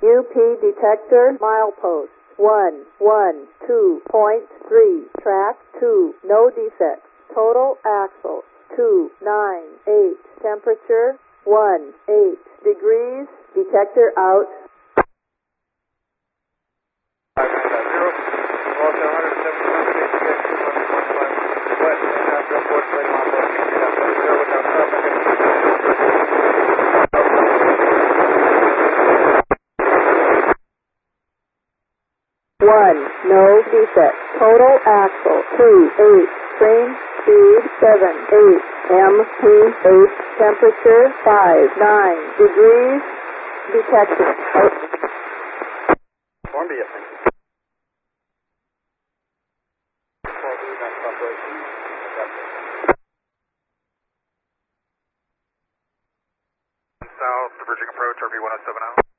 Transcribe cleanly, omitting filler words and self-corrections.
UP detector milepost 112.3, track 2, no defects. Total axle 298, temperature 18 degrees, detector out. No defect. Total axle 28. Train speed 78. MP8. Temperature 59 degrees. Detected. Columbia. South, diverging approach, RV 107 out.